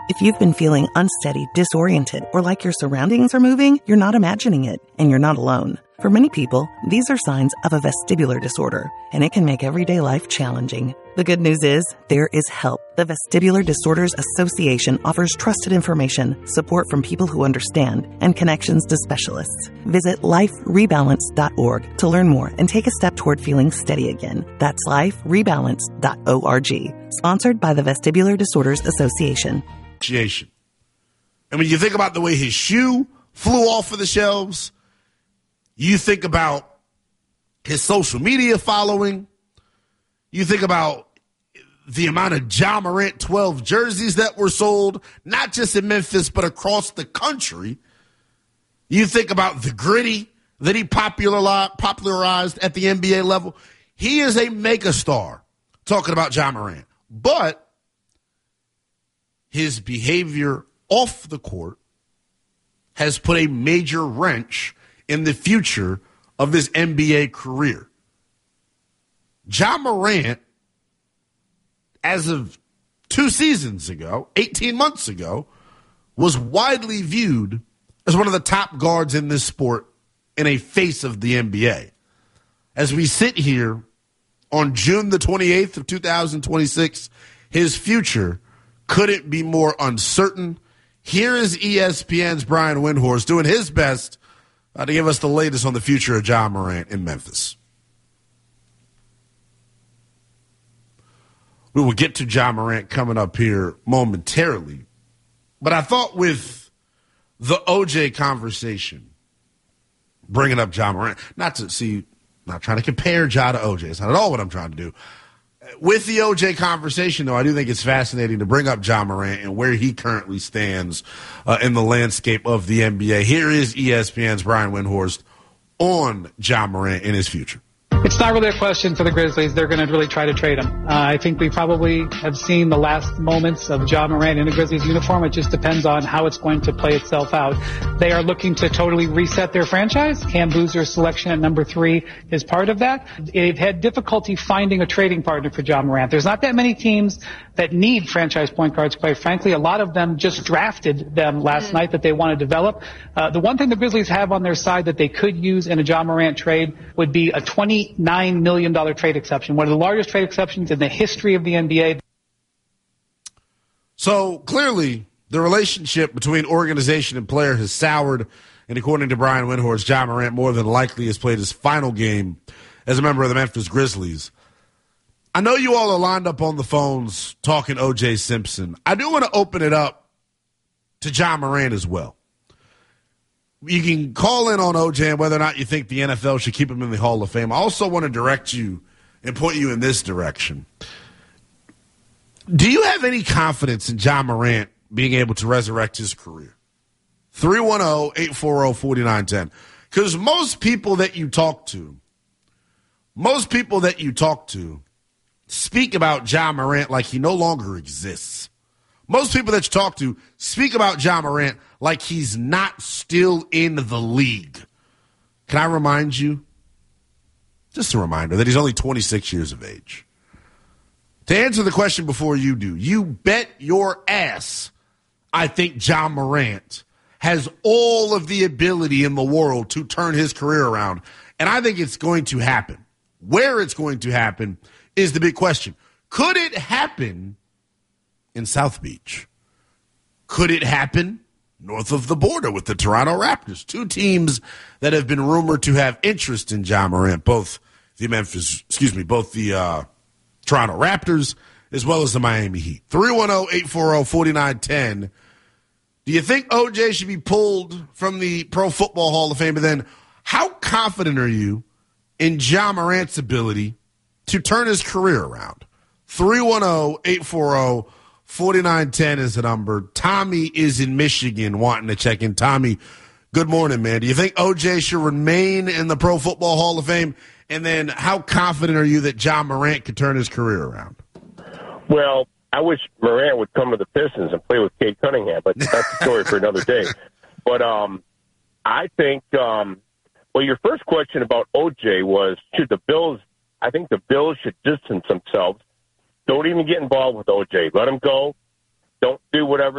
If you've been feeling unsteady, disoriented, or like your surroundings are moving, you're not imagining it, and you're not alone. For many people, these are signs of a vestibular disorder, and it can make everyday life challenging. The good news is, there is help. The Vestibular Disorders Association offers trusted information, support from people who understand, and connections to specialists. Visit liferebalance.org to learn more and take a step toward feeling steady again. That's liferebalance.org. Sponsored by the Vestibular Disorders Association. And when you think about the way his shoe flew off of the shelves, you think about his social media following, you think about the amount of Ja Morant 12 jerseys that were sold, not just in Memphis, but across the country. You think about the gritty that he popularized at the NBA level. He is a megastar, talking about Ja Morant. But his behavior off the court has put a major wrench in the future of his NBA career. Ja Morant, as of 2 seasons ago, 18 months ago, was widely viewed as one of the top guards in this sport and a face of the NBA. As we sit here on June the 28th of 2026, his future couldn't be more uncertain. Here is ESPN's Brian Windhorst doing his best to give us the latest on the future of Ja Morant in Memphis. We will get to Ja Morant coming up here momentarily. But I thought with the OJ conversation, bringing up Ja Morant, not trying to compare Ja to OJ. It's not at all what I'm trying to do. With the OJ conversation, though, I do think it's fascinating to bring up Ja Morant and where he currently stands in the landscape of the NBA. Here is ESPN's Brian Windhorst on Ja Morant and his future. It's not really a question for the Grizzlies. They're going to really try to trade him. I think we probably have seen the last moments of Ja Morant in a Grizzlies uniform. It just depends on how it's going to play itself out. They are looking to totally reset their franchise. Cam Boozer's selection at number 3 is part of that. They've had difficulty finding a trading partner for Ja Morant. There's not that many teams that need franchise point guards, quite frankly. A lot of them just drafted them last night that they want to develop. The one thing the Grizzlies have on their side that they could use in a Ja Morant trade would be a $29 million trade exception, one of the largest trade exceptions in the history of the NBA. So clearly, the relationship between organization and player has soured, and according to Brian Windhorst, Ja Morant more than likely has played his final game as a member of the Memphis Grizzlies. I know you all are lined up on the phones talking O.J. Simpson. I do want to open it up to Ja Morant as well. You can call in on O.J. and whether or not you think the NFL should keep him in the Hall of Fame. I also want to direct you and point you in this direction. Do you have any confidence in Ja Morant being able to resurrect his career? 310-840-4910. Because most people that you talk to speak about Ja Morant like he no longer exists. Most people that you talk to speak about Ja Morant like he's not still in the league. Can I remind you, just a reminder, that he's only 26 years of age? To answer the question before you do, you bet your ass I think Ja Morant has all of the ability in the world to turn his career around. And I think it's going to happen. Where it's going to happen is the big question. Could it happen in South Beach? Could it happen north of the border with the Toronto Raptors? 2 teams that have been rumored to have interest in Ja Morant, both the Toronto Raptors as well as the Miami Heat. 310-840-4910. Do you think OJ should be pulled from the Pro Football Hall of Fame? And then how confident are you in Ja Morant's ability to turn his career around? 310-840-4910 is the number. Tommy is in Michigan wanting to check in. Tommy, good morning, man. Do you think OJ should remain in the Pro Football Hall of Fame? And then how confident are you that Ja Morant could turn his career around? Well, I wish Morant would come to the Pistons and play with Cade Cunningham, but that's a story for another day. But I think, your first question about OJ was, I think the Bills should distance themselves. Don't even get involved with OJ. Let him go. Don't do whatever